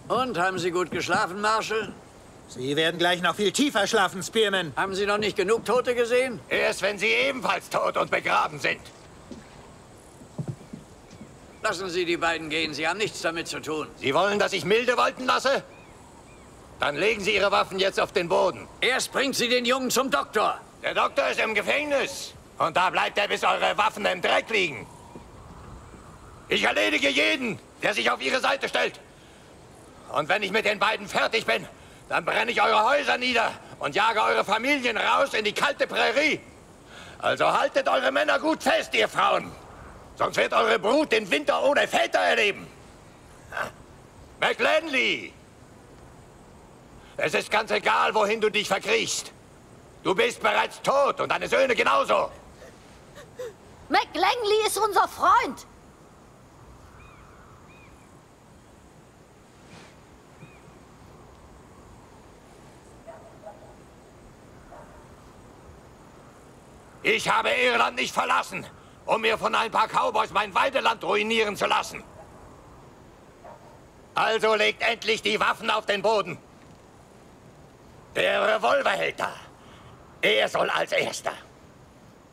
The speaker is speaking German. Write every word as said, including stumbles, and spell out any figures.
Und, haben Sie gut geschlafen, Marshal? Sie werden gleich noch viel tiefer schlafen, Spearman. Haben Sie noch nicht genug Tote gesehen? Erst wenn sie ebenfalls tot und begraben sind. Lassen Sie die beiden gehen, Sie haben nichts damit zu tun. Sie wollen, dass ich milde walten lasse? Dann legen Sie Ihre Waffen jetzt auf den Boden. Erst bringt Sie den Jungen zum Doktor. Der Doktor ist im Gefängnis. Und da bleibt er, bis eure Waffen im Dreck liegen. Ich erledige jeden, der sich auf Ihre Seite stellt. Und wenn ich mit den beiden fertig bin, dann brenne ich eure Häuser nieder und jage eure Familien raus in die kalte Prärie. Also haltet eure Männer gut fest, ihr Frauen. Sonst wird eure Brut den Winter ohne Väter erleben. McLangley! Es ist ganz egal, wohin du dich verkriechst. Du bist bereits tot und deine Söhne genauso. McLangley ist unser Freund. Ich habe Irland nicht verlassen, um mir von ein paar Cowboys mein Weideland ruinieren zu lassen. Also legt endlich die Waffen auf den Boden. Der Revolverhälter, er soll als Erster.